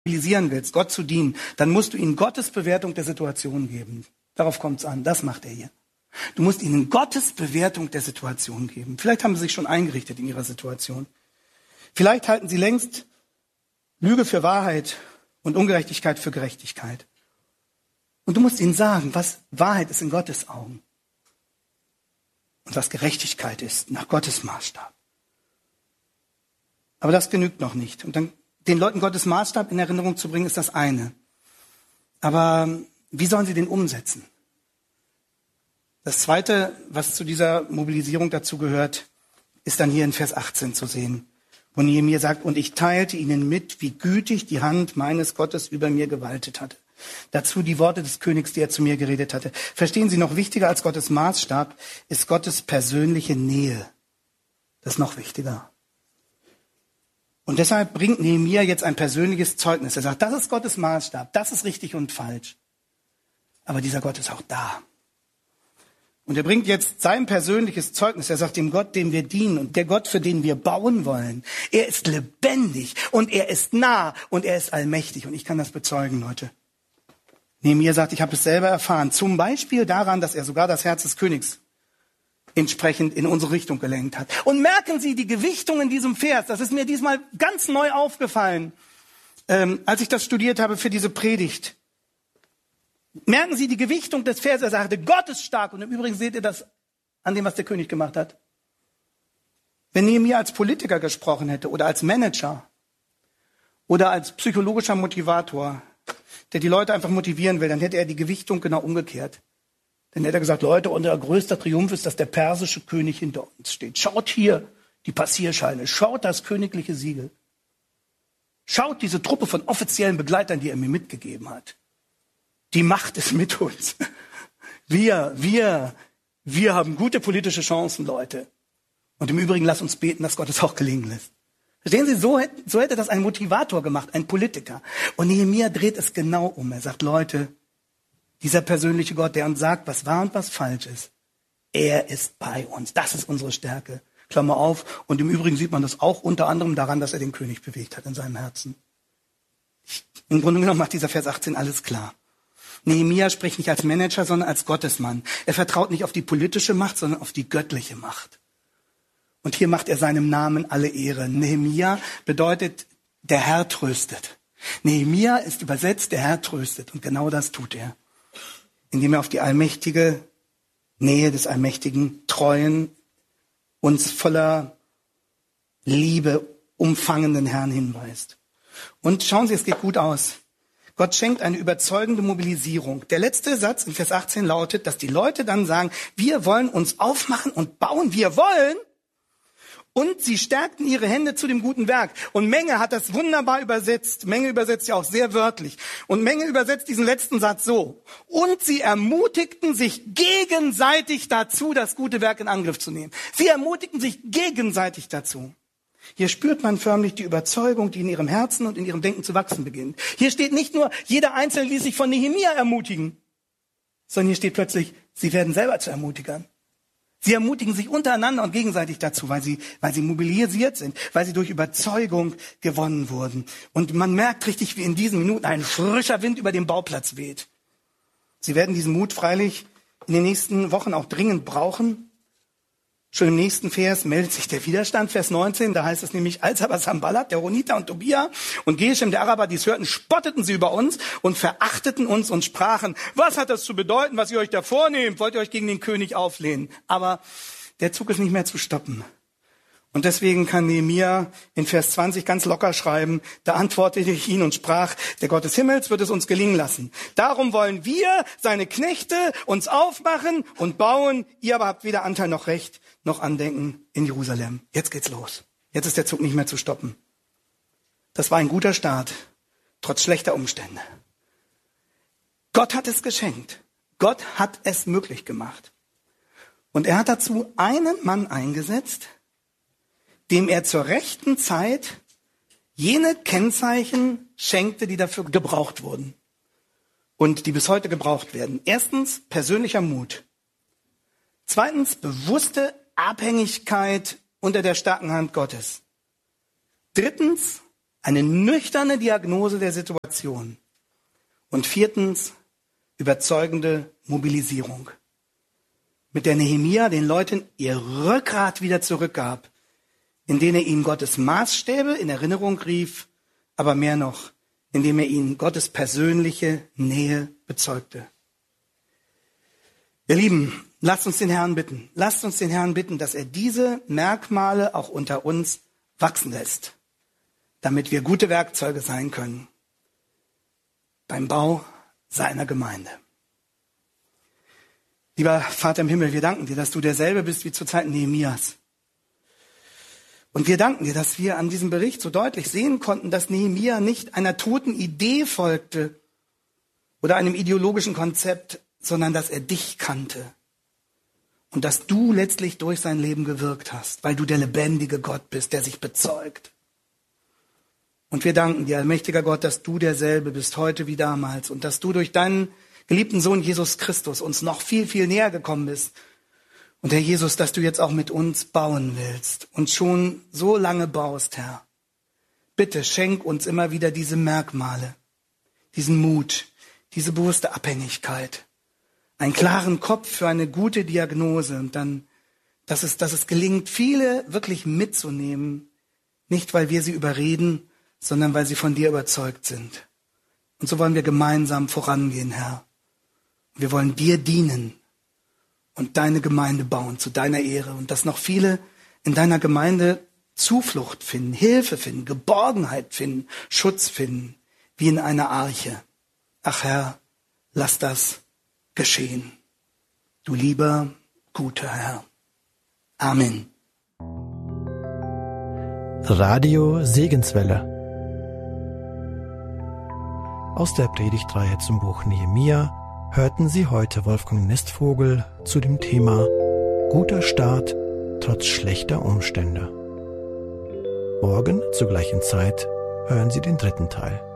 mobilisieren willst, Gott zu dienen, dann musst du ihnen Gottes Bewertung der Situation geben. Darauf kommt es an. Das macht er hier. Du musst ihnen Gottes Bewertung der Situation geben. Vielleicht haben sie sich schon eingerichtet in ihrer Situation. Vielleicht halten sie längst Lüge für Wahrheit und Ungerechtigkeit für Gerechtigkeit. Und du musst ihnen sagen, was Wahrheit ist in Gottes Augen und was Gerechtigkeit ist nach Gottes Maßstab. Aber das genügt noch nicht. Und dann den Leuten Gottes Maßstab in Erinnerung zu bringen, ist das eine. Aber wie sollen sie den umsetzen? Das Zweite, was zu dieser Mobilisierung dazu gehört, ist dann hier in Vers 18 zu sehen, wo Nehemia sagt, und ich teilte ihnen mit, wie gütig die Hand meines Gottes über mir gewaltet hatte. Dazu die Worte des Königs, die er zu mir geredet hatte. Verstehen Sie, noch wichtiger als Gottes Maßstab ist Gottes persönliche Nähe. Das ist noch wichtiger. Und deshalb bringt Nehemia jetzt ein persönliches Zeugnis. Er sagt, das ist Gottes Maßstab, das ist richtig und falsch. Aber dieser Gott ist auch da. Und er bringt jetzt sein persönliches Zeugnis. Er sagt, dem Gott, dem wir dienen und der Gott, für den wir bauen wollen, er ist lebendig und er ist nah und er ist allmächtig. Und ich kann das bezeugen, Leute. Nehemia sagt, ich habe es selber erfahren. Zum Beispiel daran, dass er sogar das Herz des Königs entsprechend in unsere Richtung gelenkt hat. Und merken Sie die Gewichtung in diesem Vers. Das ist mir diesmal ganz neu aufgefallen, als ich das studiert habe für diese Predigt. Merken Sie die Gewichtung des Verses. Er sagte, Gott ist stark. Und im Übrigen seht ihr das an dem, was der König gemacht hat. Wenn Nehemia als Politiker gesprochen hätte oder als Manager oder als psychologischer Motivator, der die Leute einfach motivieren will, dann hätte er die Gewichtung genau umgekehrt. Dann hätte er gesagt, Leute, unser größter Triumph ist, dass der persische König hinter uns steht. Schaut hier die Passierscheine, schaut das königliche Siegel. Schaut diese Truppe von offiziellen Begleitern, die er mir mitgegeben hat. Die Macht ist mit uns. Wir haben gute politische Chancen, Leute. Und im Übrigen, lasst uns beten, dass Gott es auch gelingen lässt. Verstehen Sie, so hätte das ein Motivator gemacht, ein Politiker. Und Nehemia dreht es genau um. Er sagt, Leute, dieser persönliche Gott, der uns sagt, was wahr und was falsch ist, er ist bei uns. Das ist unsere Stärke. Klammer auf. Und im Übrigen sieht man das auch unter anderem daran, dass er den König bewegt hat in seinem Herzen. Im Grunde genommen macht dieser Vers 18 alles klar. Nehemia spricht nicht als Manager, sondern als Gottesmann. Er vertraut nicht auf die politische Macht, sondern auf die göttliche Macht. Und hier macht er seinem Namen alle Ehre. Nehemia bedeutet, der Herr tröstet. Nehemia ist übersetzt, der Herr tröstet. Und genau das tut er. Indem er auf die allmächtige Nähe des allmächtigen, treuen, uns voller Liebe umfangenden Herrn hinweist. Und schauen Sie, es geht gut aus. Gott schenkt eine überzeugende Mobilisierung. Der letzte Satz in Vers 18 lautet, dass die Leute dann sagen, wir wollen uns aufmachen und bauen, wir wollen. Und sie stärkten ihre Hände zu dem guten Werk. Und Menge hat das wunderbar übersetzt. Menge übersetzt ja auch sehr wörtlich. Und Menge übersetzt diesen letzten Satz so. Und sie ermutigten sich gegenseitig dazu, das gute Werk in Angriff zu nehmen. Sie ermutigten sich gegenseitig dazu. Hier spürt man förmlich die Überzeugung, die in ihrem Herzen und in ihrem Denken zu wachsen beginnt. Hier steht nicht nur, jeder Einzelne ließ sich von Nehemia ermutigen, sondern hier steht plötzlich, sie werden selber zu Ermutigern. Sie ermutigen sich untereinander und gegenseitig dazu, weil sie mobilisiert sind, weil sie durch Überzeugung gewonnen wurden. Und man merkt richtig, wie in diesen Minuten ein frischer Wind über den Bauplatz weht. Sie werden diesen Mut freilich in den nächsten Wochen auch dringend brauchen. Schon im nächsten Vers meldet sich der Widerstand, Vers 19, da heißt es nämlich, als aber Sanballat, der Honiter und Tobia und Geshem, der Araber, dies hörten, spotteten sie über uns und verachteten uns und sprachen, was hat das zu bedeuten, was ihr euch da vornehmt? Wollt ihr euch gegen den König auflehnen? Aber der Zug ist nicht mehr zu stoppen. Und deswegen kann Nehemia in Vers 20 ganz locker schreiben, da antwortete ich ihn und sprach, der Gott des Himmels wird es uns gelingen lassen. Darum wollen wir, seine Knechte, uns aufmachen und bauen. Ihr aber habt weder Anteil noch Recht, noch Andenken in Jerusalem. Jetzt geht's los. Jetzt ist der Zug nicht mehr zu stoppen. Das war ein guter Start, trotz schlechter Umstände. Gott hat es geschenkt. Gott hat es möglich gemacht. Und er hat dazu einen Mann eingesetzt, dem er zur rechten Zeit jene Kennzeichen schenkte, die dafür gebraucht wurden und die bis heute gebraucht werden. Erstens, persönlicher Mut. Zweitens, bewusste Abhängigkeit unter der starken Hand Gottes. Drittens, Eine nüchterne Diagnose der Situation. Und 4. überzeugende Mobilisierung. Mit der Nehemia den Leuten ihr Rückgrat wieder zurückgab, indem er ihnen Gottes Maßstäbe in Erinnerung rief, aber mehr noch, indem er ihnen Gottes persönliche Nähe bezeugte. Ihr Lieben, lasst uns den Herrn bitten. Lasst uns den Herrn bitten, dass er diese Merkmale auch unter uns wachsen lässt, damit wir gute Werkzeuge sein können beim Bau seiner Gemeinde. Lieber Vater im Himmel, wir danken dir, dass du derselbe bist wie zur Zeit Nehemias. Und wir danken dir, dass wir an diesem Bericht so deutlich sehen konnten, dass Nehemia nicht einer toten Idee folgte oder einem ideologischen Konzept, sondern dass er dich kannte. Und dass du letztlich durch sein Leben gewirkt hast, weil du der lebendige Gott bist, der sich bezeugt. Und wir danken dir, allmächtiger Gott, dass du derselbe bist, heute wie damals. Und dass du durch deinen geliebten Sohn Jesus Christus uns noch viel, viel näher gekommen bist. Und Herr Jesus, dass du jetzt auch mit uns bauen willst und schon so lange baust, Herr. Bitte schenk uns immer wieder diese Merkmale, diesen Mut, diese bewusste Abhängigkeit, einen klaren Kopf für eine gute Diagnose und dann, dass es gelingt, viele wirklich mitzunehmen, nicht weil wir sie überreden, sondern weil sie von dir überzeugt sind. Und so wollen wir gemeinsam vorangehen, Herr. Wir wollen dir dienen und deine Gemeinde bauen zu deiner Ehre und dass noch viele in deiner Gemeinde Zuflucht finden, Hilfe finden, Geborgenheit finden, Schutz finden, wie in einer Arche. Ach Herr, lass das geschehen. Du lieber, guter Herr. Amen. Radio Segenswelle. Aus der Predigtreihe zum Buch Nehemia hörten Sie heute Wolfgang Nestvogel zu dem Thema Guter Start trotz schlechter Umstände. Morgen zur gleichen Zeit hören Sie den 3. Teil.